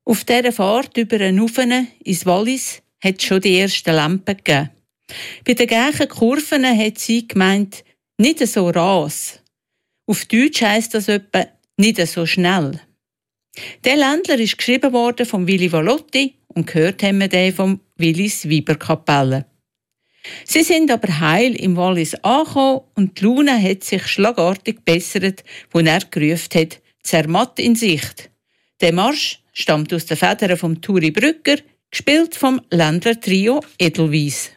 Auf dieser Fahrt über den Ufen ins Wallis hat es schon die ersten Lampen gegeben. Bei den gleichen Kurven hat sie gemeint, nicht so ras. Auf Deutsch heisst das etwa nicht so schnell. Der Ländler ist geschrieben worden von Willy Valotti und gehört haben wir den von Willis Weiberkapelle. Sie sind aber heil im Wallis angekommen und die Laune hat sich schlagartig gebessert, als er gerufen hat, Zermatt in Sicht. Der Marsch stammt aus den Federn von Turi Brügger, gespielt vom Ländler Trio Edelweiss.